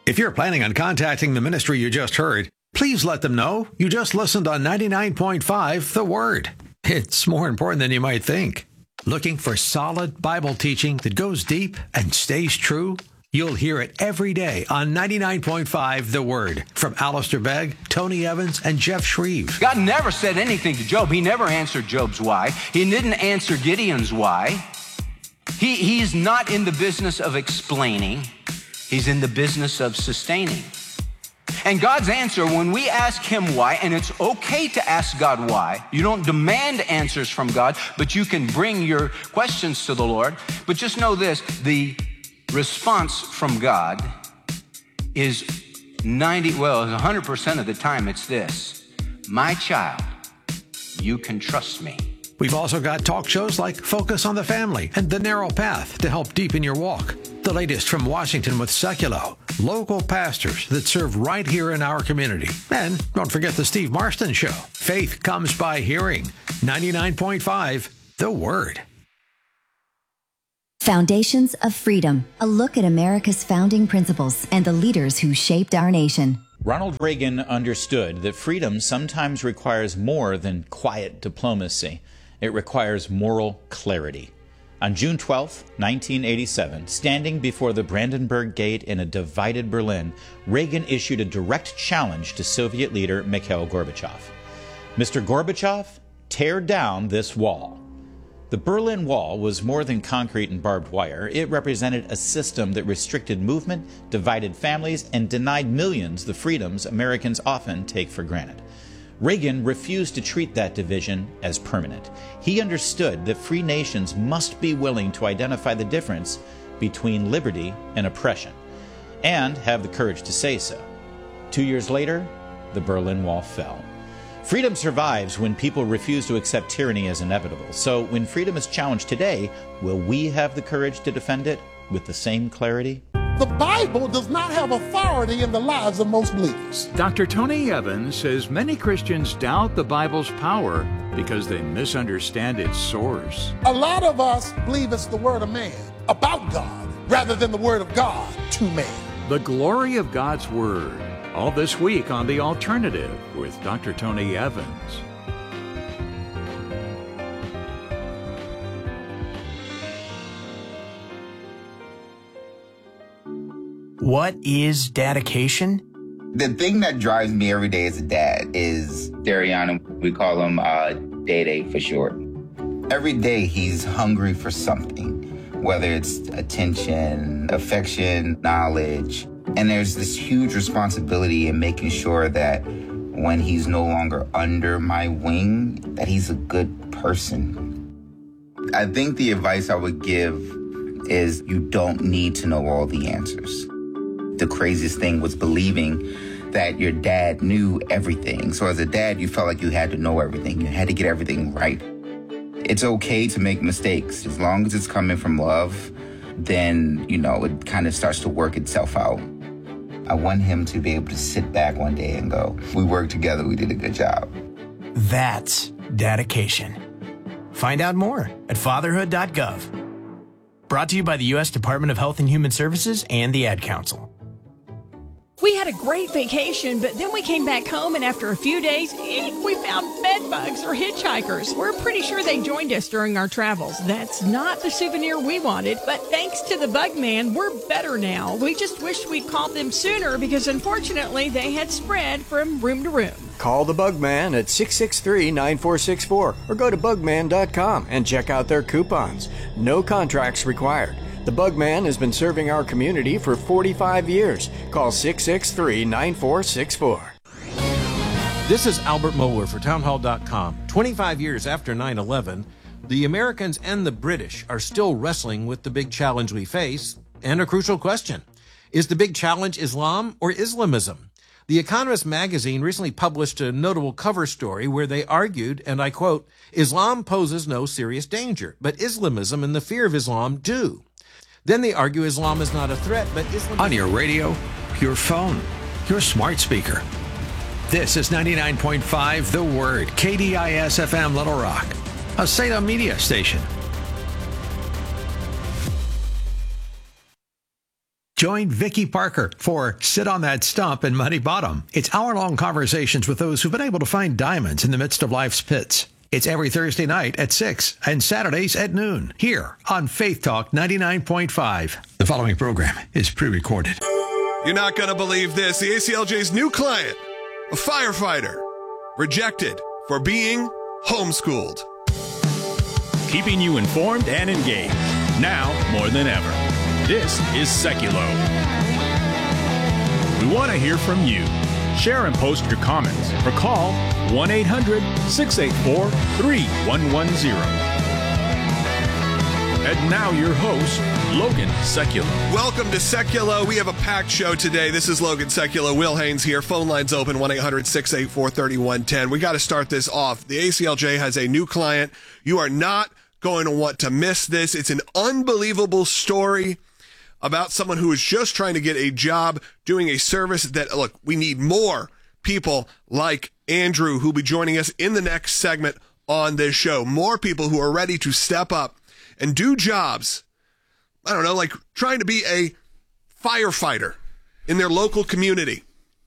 If you're planning on contacting the ministry you just heard, please let them know you just listened on 99.5 The Word. It's more important than you might think. Looking for solid Bible teaching that goes deep and stays true? You'll hear it every day on 99.5 The Word from Alistair Begg, Tony Evans, and Jeff Shreve. God never said anything to Job. He never answered Job's why. He didn't answer Gideon's why. He's not in the business of explaining. He's in the business of sustaining. And God's answer, when we ask him why, and it's okay to ask God why. You don't demand answers from God, but you can bring your questions to the Lord. But just know this, the response from God is 100% of the time it's this: my child, you can trust me. We've also got talk shows like Focus on the Family and The Narrow Path to help deepen your walk. The latest from Washington with Seculo, local pastors that serve right here in our community. And don't forget the Steve Marston Show. Faith comes by hearing. 99.5 The Word. Foundations of Freedom, a look at America's founding principles and the leaders who shaped our nation. Ronald Reagan understood that freedom sometimes requires more than quiet diplomacy. It requires moral clarity. On June 12, 1987, standing before the Brandenburg Gate in a divided Berlin, Reagan issued a direct challenge to Soviet leader Mikhail Gorbachev. Mr. Gorbachev, tear down this wall. The Berlin Wall was more than concrete and barbed wire. It represented a system that restricted movement, divided families, and denied millions the freedoms Americans often take for granted. Reagan refused to treat that division as permanent. He understood that free nations must be willing to identify the difference between liberty and oppression, and have the courage to say so. 2 years later, the Berlin Wall fell. Freedom survives when people refuse to accept tyranny as inevitable. So when freedom is challenged today, will we have the courage to defend it with the same clarity? The Bible does not have authority in the lives of most believers. Dr. Tony Evans says many Christians doubt the Bible's power because they misunderstand its source. A lot of us believe it's the word of man about God rather than the word of God to man. The glory of God's Word. All this week on The Alternative with Dr. Tony Evans. What is dedication? The thing that drives me every day as a dad is Dariana. We call him Day for short. Every day he's hungry for something, whether it's attention, affection, knowledge. And there's this huge responsibility in making sure that when he's no longer under my wing, that he's a good person. I think the advice I would give is you don't need to know all the answers. The craziest thing was believing that your dad knew everything. So as a dad, you felt like you had to know everything. You had to get everything right. It's okay to make mistakes. As long as it's coming from love, then, it kind of starts to work itself out. I want him to be able to sit back one day and go, we worked together, we did a good job. That's dedication. Find out more at fatherhood.gov. Brought to you by the U.S. Department of Health and Human Services and the Ad Council. We had a great vacation, but then we came back home, and after a few days, we found bed bugs or hitchhikers. We're pretty sure they joined us during our travels. That's not the souvenir we wanted, but thanks to the Bug Man, we're better now. We just wished we'd called them sooner because, unfortunately, they had spread from room to room. Call the Bug Man at 663-9464 or go to bugman.com and check out their coupons. No contracts required. The Bug Man has been serving our community for 45 years. Call 663-9464. This is Albert Mohler for townhall.com. 25 years after 9/11, the Americans and the British are still wrestling with the big challenge we face and a crucial question. Is the big challenge Islam or Islamism? The Economist magazine recently published a notable cover story where they argued, and I quote, Islam poses no serious danger, but Islamism and the fear of Islam do. Then they argue Islam is not a threat, but Islam... On your radio, your phone, your smart speaker. This is 99.5 The Word, KDIS-FM Little Rock, a Salem media station. Join Vicki Parker for Sit on That Stump in Muddy Bottom. It's hour-long conversations with those who've been able to find diamonds in the midst of life's pits. It's every Thursday night at 6 and Saturdays at noon here on Faith Talk 99.5. The following program is pre-recorded. You're not going to believe this. The ACLJ's new client, a firefighter, rejected for being homeschooled. Keeping you informed and engaged, now more than ever. This is Seculo. We want to hear from you. Share and post your comments or call 1-800-684-3110. And now your host, Logan Seculo. Welcome to Seculo. We have a packed show today. This is Logan Seculo. Will Haynes here. Phone lines open, 1-800-684-3110. We got to start this off. The ACLJ has a new client. You are not going to want to miss this. It's an unbelievable story about someone who is just trying to get a job doing a service that, look, we need more people like Andrew who will be joining us in the next segment on this show. More people who are ready to step up and do jobs, I don't know, like trying to be a firefighter in their local community.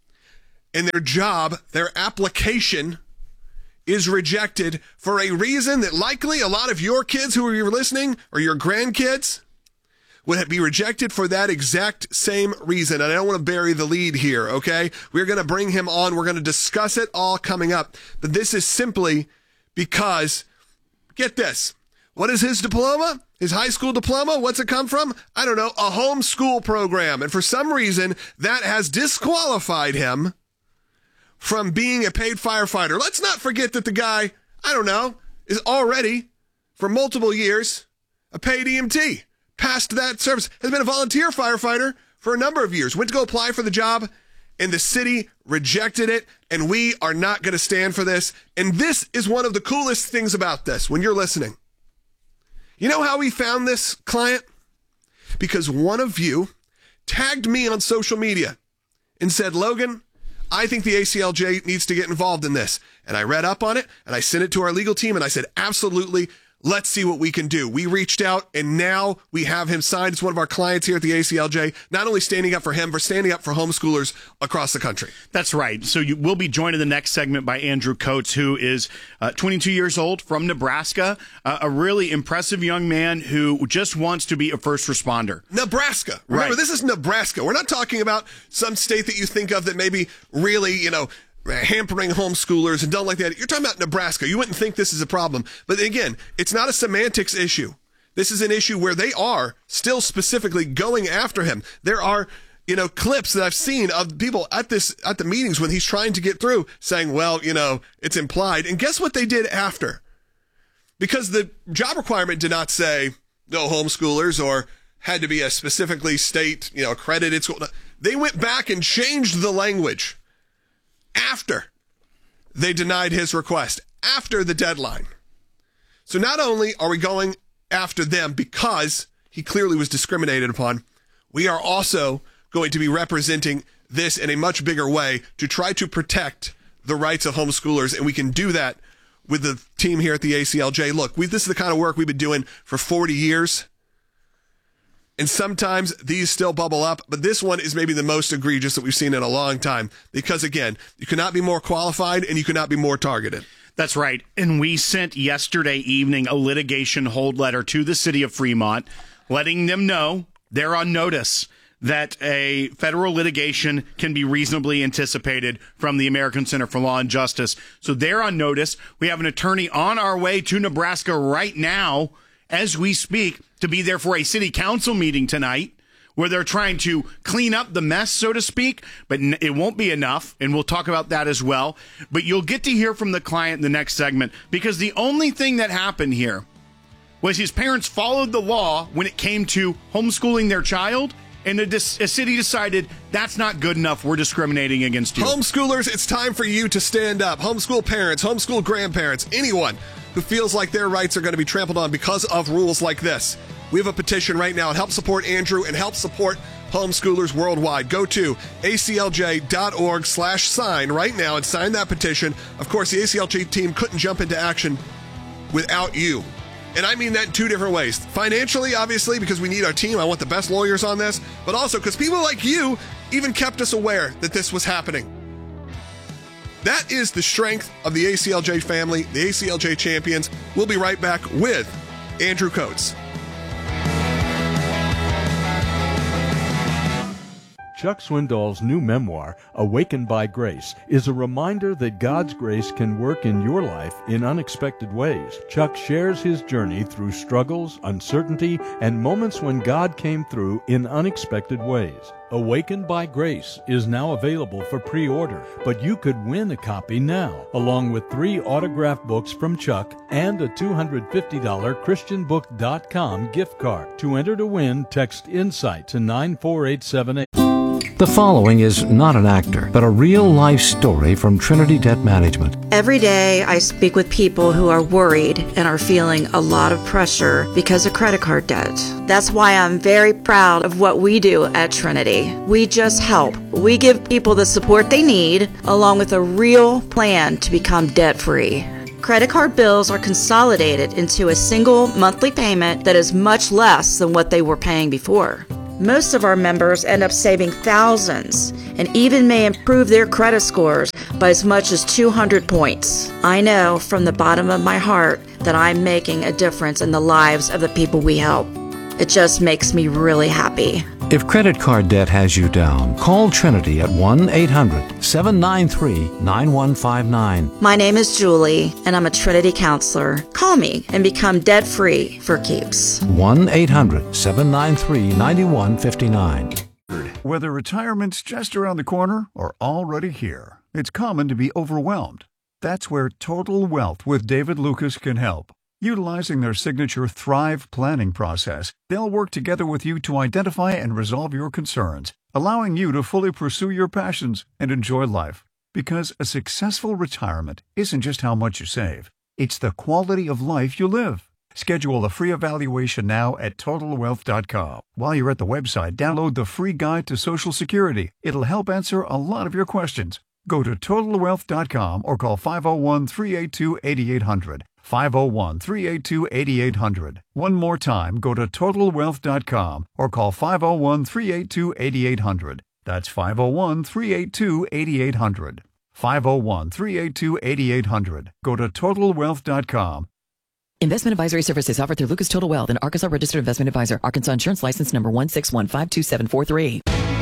And their job, their application is rejected for a reason that likely a lot of your kids who are listening or your grandkids would be rejected for that exact same reason. And I don't want to bury the lead here, okay? We're going to bring him on. We're going to discuss it all coming up. But this is simply because, get this, what is his diploma? His high school diploma? What's it come from? I don't know, a homeschool program. And for some reason, that has disqualified him from being a paid firefighter. Let's not forget that the guy, I don't know, is already, for multiple years, a paid EMT. Passed that service, has been a volunteer firefighter for a number of years. Went to go apply for the job, and the city rejected it, and we are not going to stand for this. And this is one of the coolest things about this when you're listening. You know how we found this client? Because one of you tagged me on social media and said, Logan, I think the ACLJ needs to get involved in this. And I read up on it, and I sent it to our legal team, and I said, absolutely, let's see what we can do. We reached out, and now we have him signed. It's one of our clients here at the ACLJ, not only standing up for him, but standing up for homeschoolers across the country. That's right. So you will be joined in the next segment by Andrew Coates, who is 22 years old from Nebraska, a really impressive young man who just wants to be a first responder. Nebraska. Remember, right. This is Nebraska. We're not talking about some state that you think of that maybe really, hampering homeschoolers and don't like that. You're talking about Nebraska. You wouldn't think this is a problem. But again, it's not a semantics issue. This is an issue where they are still specifically going after him. There are, clips that I've seen of people at the meetings when he's trying to get through saying, well, it's implied. And guess what they did after? Because the job requirement did not say no homeschoolers or had to be a specifically state, accredited school. They went back and changed the language after they denied his request, after the deadline. So not only are we going after them because he clearly was discriminated upon, we are also going to be representing this in a much bigger way to try to protect the rights of homeschoolers, and we can do that with the team here at the ACLJ. Look, this is the kind of work we've been doing for 40 years. And sometimes these still bubble up, but this one is maybe the most egregious that we've seen in a long time because, again, you cannot be more qualified and you cannot be more targeted. That's right. And we sent yesterday evening a litigation hold letter to the city of Fremont, letting them know they're on notice that a federal litigation can be reasonably anticipated from the American Center for Law and Justice. So they're on notice. We have an attorney on our way to Nebraska right now as we speak to be there for a city council meeting tonight where they're trying to clean up the mess, so to speak, but it won't be enough, and we'll talk about that as well. But you'll get to hear from the client in the next segment because the only thing that happened here was his parents followed the law when it came to homeschooling their child, and a city decided that's not good enough. We're discriminating against you. Homeschoolers, it's time for you to stand up. Homeschool parents, homeschool grandparents, anyone who feels like their rights are going to be trampled on because of rules like this. We have a petition right now and help support Andrew and help support homeschoolers worldwide. Go to aclj.org/sign right now and sign that petition. Of course, the ACLJ team couldn't jump into action without you. And I mean that in two different ways. Financially, obviously, because we need our team. I want the best lawyers on this. But also because people like you even kept us aware that this was happening. That is the strength of the ACLJ family, the ACLJ champions. We'll be right back with Andrew Coates. Chuck Swindoll's new memoir, Awakened by Grace, is a reminder that God's grace can work in your life in unexpected ways. Chuck shares his journey through struggles, uncertainty, and moments when God came through in unexpected ways. Awakened by Grace is now available for pre-order, but you could win a copy now, along with 3 autographed books from Chuck and a $250 ChristianBook.com gift card. To enter to win, text INSIGHT to 94878. The following is not an actor, but a real-life story from Trinity Debt Management. Every day I speak with people who are worried and are feeling a lot of pressure because of credit card debt. That's why I'm very proud of what we do at Trinity. We just help. We give people the support they need, along with a real plan to become debt-free. Credit card bills are consolidated into a single monthly payment that is much less than what they were paying before. Most of our members end up saving thousands and even may improve their credit scores by as much as 200 points. I know from the bottom of my heart that I'm making a difference in the lives of the people we help. It just makes me really happy. If credit card debt has you down, call Trinity at 1-800-793-9159. My name is Julie, and I'm a Trinity counselor. Call me and become debt-free for keeps. 1-800-793-9159. Whether retirement's just around the corner or already here, it's common to be overwhelmed. That's where Total Wealth with David Lucas can help. Utilizing their signature Thrive planning process, they'll work together with you to identify and resolve your concerns, allowing you to fully pursue your passions and enjoy life. Because a successful retirement isn't just how much you save, it's the quality of life you live. Schedule a free evaluation now at TotalWealth.com. While you're at the website, download the free guide to Social Security. It'll help answer a lot of your questions. Go to TotalWealth.com or call 501-382-8800. 501-382-8800. One more time, go to TotalWealth.com or call 501-382-8800. That's 501-382-8800. 501-382-8800. Go to TotalWealth.com. Investment advisory services offered through Lucas Total Wealth, an Arkansas registered investment advisor. Arkansas Insurance License number 1615273.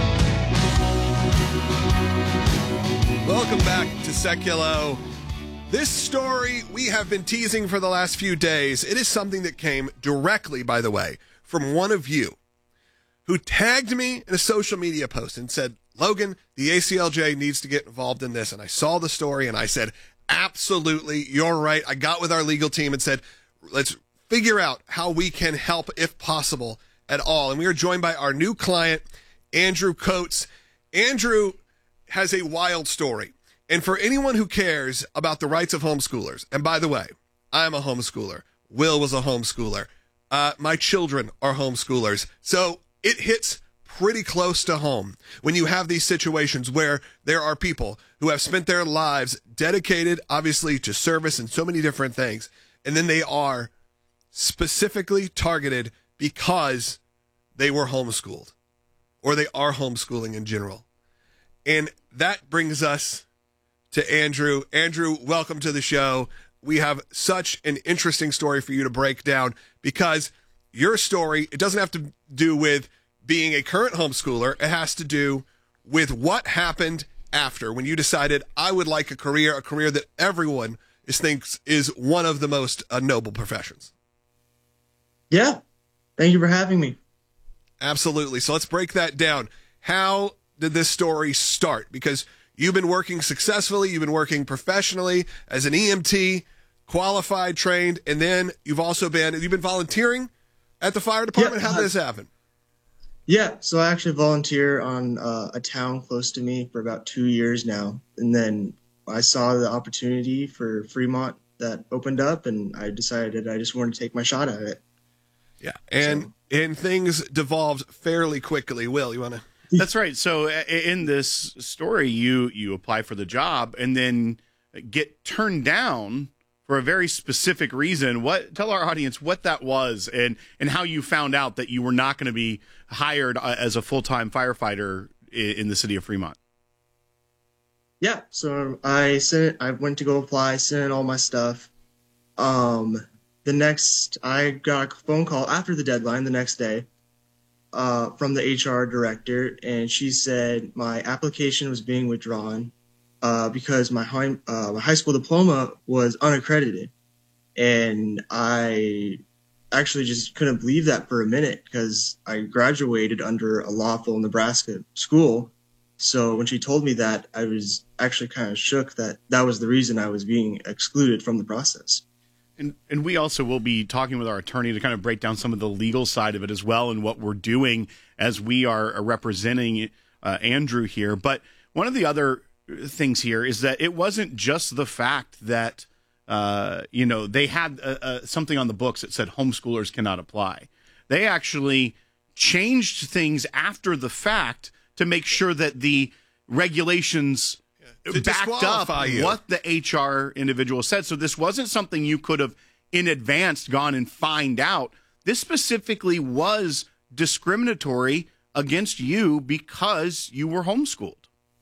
Welcome back to Seculo. This story we have been teasing for the last few days. It is something that came directly, by the way, from one of you who tagged me in a social media post and said, Logan, the ACLJ needs to get involved in this. And I saw the story and I said, absolutely, you're right. I got with our legal team and said, let's figure out how we can help if possible at all. And we are joined by our new client, Andrew Coates. Andrew has a wild story. And for anyone who cares about the rights of homeschoolers, and by the way, I'm a homeschooler. Will was a homeschooler. My children are homeschoolers. So it hits pretty close to home when you have these situations where there are people who have spent their lives dedicated, obviously, to service and so many different things. And then they are specifically targeted because they were homeschooled or they are homeschooling in general. And that brings us to Andrew. Andrew, welcome to the show. We have such an interesting story for you to break down because your story, it doesn't have to do with being a current homeschooler. It has to do with what happened after when you decided I would like a career that everyone thinks is one of the most noble professions. Yeah. Thank you for having me. Absolutely. So let's break that down. How did this story start? Because you've been working successfully, you've been working professionally as an EMT, qualified, trained, and then you've been volunteering at the fire department? How did this happen? Yeah, so I actually volunteer on a town close to me for about 2 years now. And then I saw the opportunity for Fremont that opened up, and I decided I just wanted to take my shot at it. Yeah, and things devolved fairly quickly. Will, you want to? That's right. So in this story, you apply for the job and then get turned down for a very specific reason. Tell our audience what that was and how you found out that you were not going to be hired as a full-time firefighter in the city of Fremont. Yeah, so I went to go apply, sent in all my stuff. I got a phone call after the deadline the next day from the HR director, and she said my application was being withdrawn because my high school diploma was unaccredited. And I actually just couldn't believe that for a minute because I graduated under a lawful Nebraska school. So when she told me that, I was actually kind of shook that was the reason I was being excluded from the process. And we also will be talking with our attorney to kind of break down some of the legal side of it as well and what we're doing as we are representing Andrew here. But one of the other things here is that it wasn't just the fact that, they had something on the books that said homeschoolers cannot apply. They actually changed things after the fact to make sure that the regulations backed up what the HR individual said. So this wasn't something you could have in advance gone and find out. This specifically was discriminatory against you because you were homeschooled.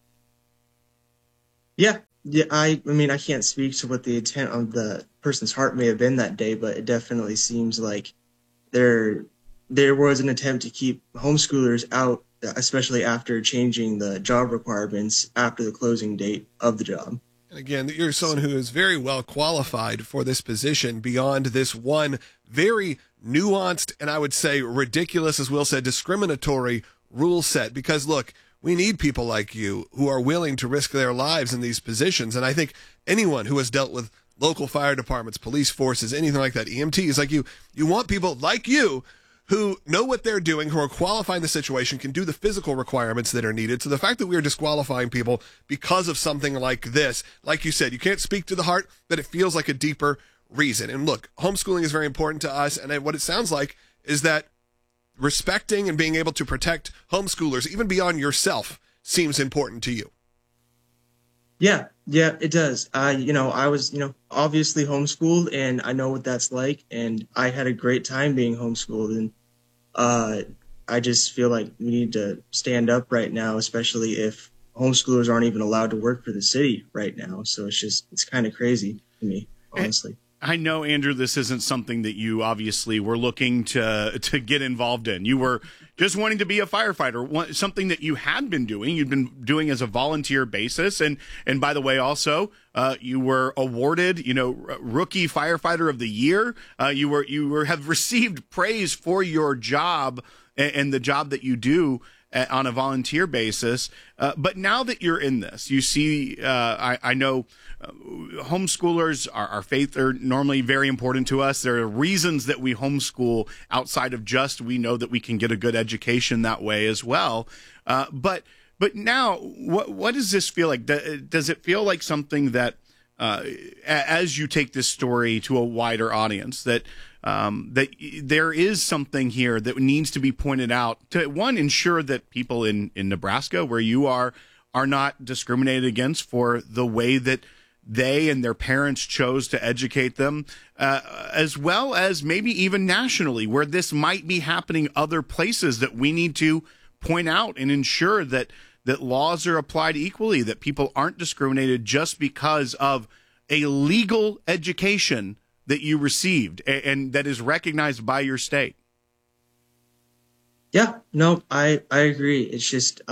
Yeah. I mean, I can't speak to what the intent of the person's heart may have been that day, but it definitely seems like there was an attempt to keep homeschoolers out, especially after changing the job requirements after the closing date of the job. And again, you're someone who is very well qualified for this position beyond this one very nuanced and I would say ridiculous, as Will said, discriminatory rule set. Because look, we need people like you who are willing to risk their lives in these positions. And I think anyone who has dealt with local fire departments, police forces, anything like that, EMTs like you want people like you who know what they're doing, who are qualifying the situation, can do the physical requirements that are needed. So the fact that we are disqualifying people because of something like this, like you said, you can't speak to the heart, but it feels like a deeper reason. And look, homeschooling is very important to us. And what it sounds like is that respecting and being able to protect homeschoolers, even beyond yourself, seems important to you. Yeah, it does. I was, obviously homeschooled, and I know what that's like, and I had a great time being homeschooled, and I just feel like we need to stand up right now, especially if homeschoolers aren't even allowed to work for the city right now. So it's kind of crazy to me, honestly. I know, Andrew, this isn't something that you obviously were looking to get involved in. You were just wanting to be a firefighter, something that you had been doing. You'd been doing as a volunteer basis. And by the way, also, you were awarded, Rookie Firefighter of the Year. You have received praise for your job and the job that you do on a volunteer basis. But now that you're in this, you see, I know homeschoolers, our faith are normally very important to us. There are reasons that we homeschool outside of just we know that we can get a good education that way as well. But now, what does this feel like? Does it feel like something that, as you take this story to a wider audience, that there is something here that needs to be pointed out to, one, ensure that people in Nebraska, where you are not discriminated against for the way that they and their parents chose to educate them, as well as maybe even nationally, where this might be happening other places, that we need to point out and ensure that laws are applied equally, that people aren't discriminated just because of a legal education that you received and that is recognized by your state. Yeah, no, I agree. It's just,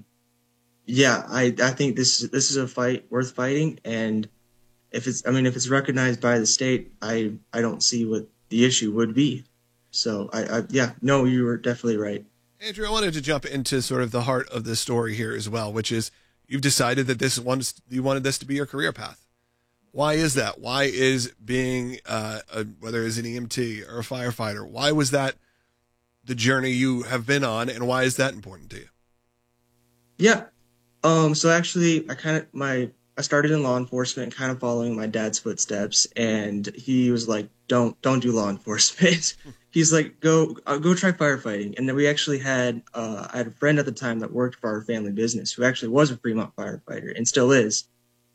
I think this is a fight worth fighting. And if it's recognized by the state, I don't see what the issue would be. So you were definitely right. Andrew, I wanted to jump into sort of the heart of the story here as well, which is you've decided that you wanted this to be your career path. Why is that? Why is being, whether it's an EMT or a firefighter, why was that the journey you have been on, and why is that important to you? Yeah. So actually, I started in law enforcement, kind of following my dad's footsteps, and he was like, don't do law enforcement. He's like, go try firefighting. And then we actually I had a friend at the time that worked for our family business who actually was a Fremont firefighter and still is.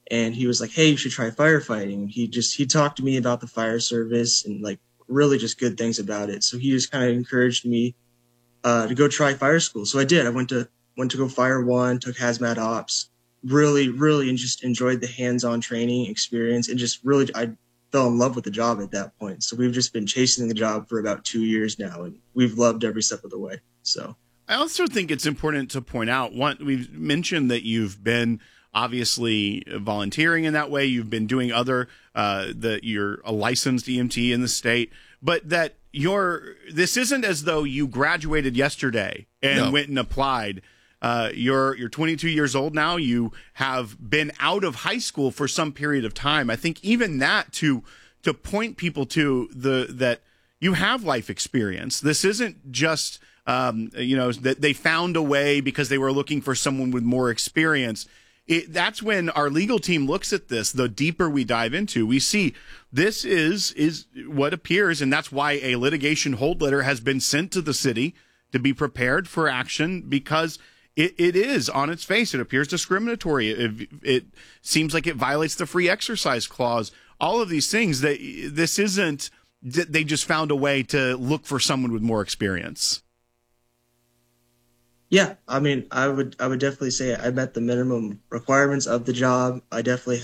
and he was like, "Hey, you should try firefighting." He talked to me about the fire service and like really just good things about it. So he just kind of encouraged me to go try fire school. So I did. I went to go Fire One, took hazmat ops, really, and just enjoyed the hands-on training experience, and just really I fell in love with the job at that point. So we've just been chasing the job for about 2 years now, and we've loved every step of the way. So I also think it's important to point out, we've mentioned that you've been obviously volunteering in that way. You've been doing other, you're a licensed EMT in the state, but that this isn't as though you graduated yesterday and went and applied. You're 22 years old now. You have been out of high school for some period of time. I think even that to point people to that you have life experience. This isn't just that they found a way because they were looking for someone with more experience. That's when our legal team looks at this. The deeper we dive into, we see this is what appears, and that's why a litigation hold letter has been sent to the city to be prepared for action, because it is, on its face, it appears discriminatory. It seems like it violates the free exercise clause. All of these things, this isn't that they just found a way to look for someone with more experience. Yeah, I mean, I would definitely say I met the minimum requirements of the job. I definitely